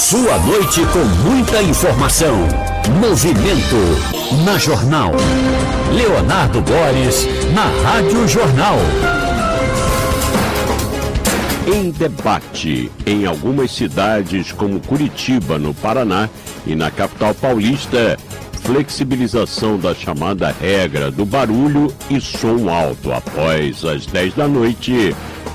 Sua noite com muita informação. Movimento na Jornal. Leonardo Boris, na Rádio Jornal. Em debate em algumas cidades como Curitiba, no Paraná, e na capital paulista, flexibilização da chamada regra do barulho e som alto após as 10 da noite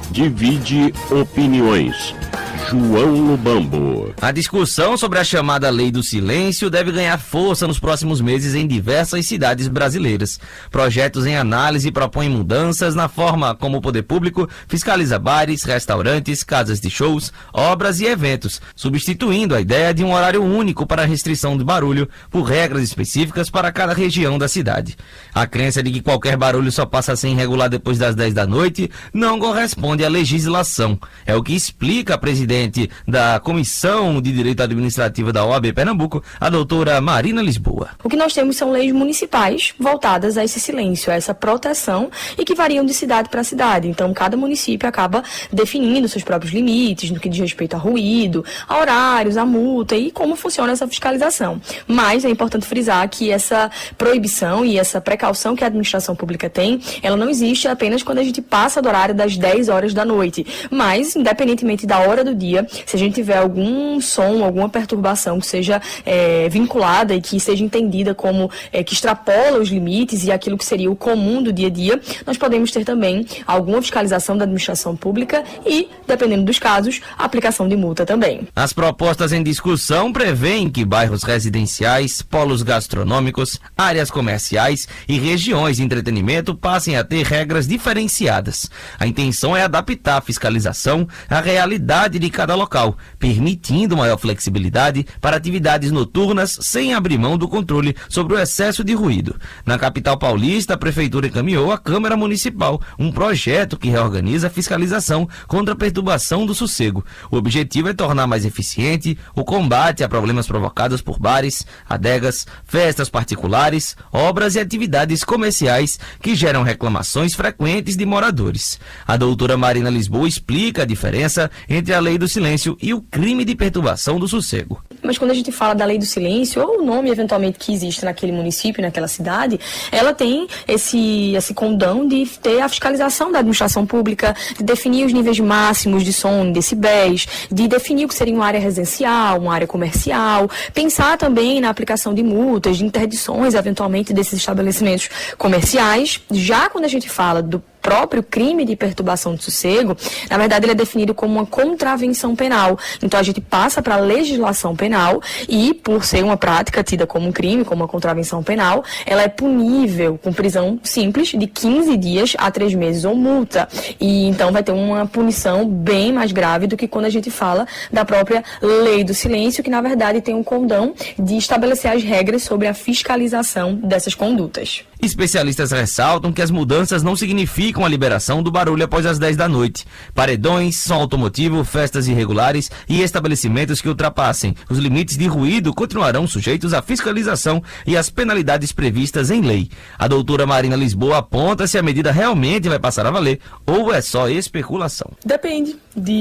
divide opiniões. João Lubambo. A discussão sobre a chamada Lei do Silêncio deve ganhar força nos próximos meses em diversas cidades brasileiras. Projetos em análise propõem mudanças na forma como o poder público fiscaliza bares, restaurantes, casas de shows, obras e eventos, substituindo a ideia de um horário único para a restrição de barulho por regras específicas para cada região da cidade. A crença de que qualquer barulho só passa a ser irregular depois das 10 da noite não corresponde à legislação. É o que explica a presidente da Comissão de Direito Administrativo da OAB Pernambuco, a doutora Marina Lisboa. O que nós temos são leis municipais voltadas a esse silêncio, a essa proteção, e que variam de cidade para cidade. Então, cada município acaba definindo seus próprios limites no que diz respeito a ruído, a horários, a multa e como funciona essa fiscalização. Mas é importante frisar que essa proibição e essa precaução que a administração pública tem, ela não existe apenas quando a gente passa do horário das 10 horas da noite. Mas, independentemente da hora do dia, se a gente tiver algum som, alguma perturbação que seja vinculada e que seja entendida como que extrapola os limites e aquilo que seria o comum do dia a dia, nós podemos ter também alguma fiscalização da administração pública e, dependendo dos casos, a aplicação de multa também. As propostas em discussão prevêem que bairros residenciais, polos gastronômicos, áreas comerciais e regiões de entretenimento passem a ter regras diferenciadas. A intenção é adaptar a fiscalização à realidade de cada local, permitindo maior flexibilidade para atividades noturnas sem abrir mão do controle sobre o excesso de ruído. Na capital paulista, a Prefeitura encaminhou à Câmara Municipal um projeto que reorganiza a fiscalização contra a perturbação do sossego. O objetivo é tornar mais eficiente o combate a problemas provocados por bares, adegas, festas particulares, obras e atividades comerciais que geram reclamações frequentes de moradores. A doutora Marina Lisboa explica a diferença entre a Lei do Silêncio e o crime de perturbação do sossego. Mas quando a gente fala da Lei do Silêncio, ou o nome eventualmente que existe naquele município, naquela cidade, ela tem esse condão de ter a fiscalização da administração pública, de definir os níveis máximos de som em decibéis, de definir o que seria uma área residencial, uma área comercial, pensar também na aplicação de multas, de interdições, eventualmente, desses estabelecimentos comerciais. Já quando a gente fala do próprio crime de perturbação do sossego, na verdade ele é definido como uma contravenção penal. Então a gente passa para a legislação penal e, por ser uma prática tida como um crime, como uma contravenção penal, ela é punível com prisão simples de 15 dias a 3 meses ou multa. E então vai ter uma punição bem mais grave do que quando a gente fala da própria Lei do Silêncio, que na verdade tem um condão de estabelecer as regras sobre a fiscalização dessas condutas. Especialistas ressaltam que as mudanças não significam a liberação do barulho após as 10 da noite. Paredões, som automotivo, festas irregulares e estabelecimentos que ultrapassem os limites de ruído continuarão sujeitos à fiscalização e às penalidades previstas em lei. A doutora Marina Lisboa aponta se a medida realmente vai passar a valer ou é só especulação. Depende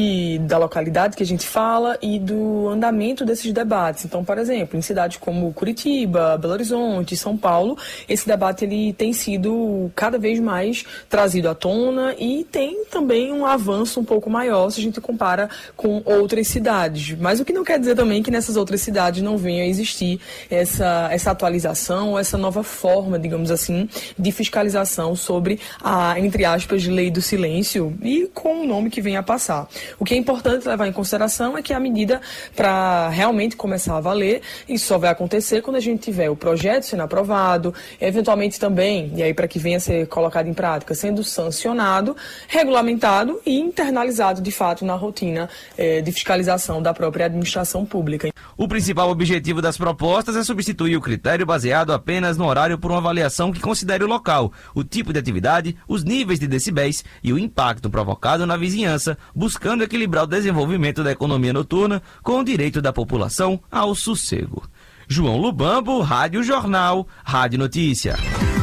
da localidade que a gente fala e do andamento desses debates. Então, por exemplo, em cidades como Curitiba, Belo Horizonte, São Paulo, esse debate ele tem sido cada vez mais trazido à tona e tem também um avanço um pouco maior se a gente compara com outras cidades. Mas o que não quer dizer também que nessas outras cidades não venha a existir essa atualização, essa nova forma, digamos assim, de fiscalização sobre a, entre aspas, Lei do Silêncio e com o nome que vem a passar. O que é importante levar em consideração é que a medida, para realmente começar a valer, isso só vai acontecer quando a gente tiver o projeto sendo aprovado, eventualmente também, e aí para que venha a ser colocado em prática, sendo sancionado, regulamentado e internalizado de fato na rotina de fiscalização da própria administração pública. O principal objetivo das propostas é substituir o critério baseado apenas no horário por uma avaliação que considere o local, o tipo de atividade, os níveis de decibéis e o impacto provocado na vizinhança, buscando equilibrar o desenvolvimento da economia noturna com o direito da população ao sossego. João Lubambo, Rádio Jornal, Rádio Notícia.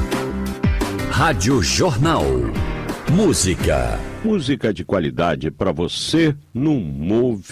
Rádio Jornal. Música. Música de qualidade para você no Movimento.